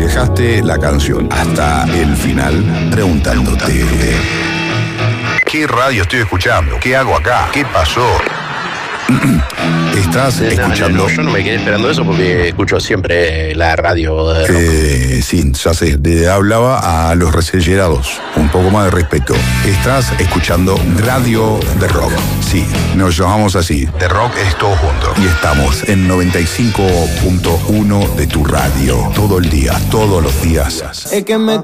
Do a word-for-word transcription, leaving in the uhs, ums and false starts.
dejaste la canción hasta el final preguntándote: ¿qué radio estoy escuchando? ¿Qué hago acá? ¿Qué pasó? Estás No, escuchando... no, no, yo no me quedé esperando eso porque escucho siempre la radio de rock. Eh, sí, ya sé, le hablaba a los recellerados. Un poco más de respeto. Estás escuchando Radio de Rock. Sí, nos llamamos así. De Rock es todo junto. Y estamos en noventa y cinco punto uno de tu radio. Todo el día, todos los días. Es que me